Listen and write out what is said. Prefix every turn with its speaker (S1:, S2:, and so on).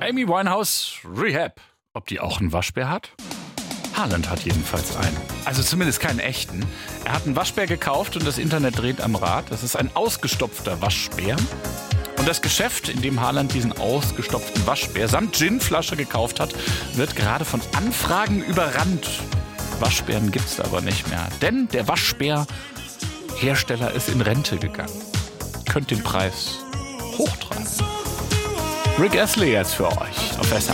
S1: Amy Winehouse Rehab. Ob die auch einen Waschbär hat? Haaland hat jedenfalls einen. Also zumindest keinen echten. Er hat einen Waschbär gekauft und das Internet dreht am Rad. Das ist ein ausgestopfter Waschbär. Und das Geschäft, in dem Haaland diesen ausgestopften Waschbär samt Ginflasche gekauft hat, wird gerade von Anfragen überrannt. Waschbären gibt's da aber nicht mehr. Denn der Waschbär-Hersteller ist in Rente gegangen. Könnt den Preis hochtreiben. Rick Astley jetzt für euch auf SR.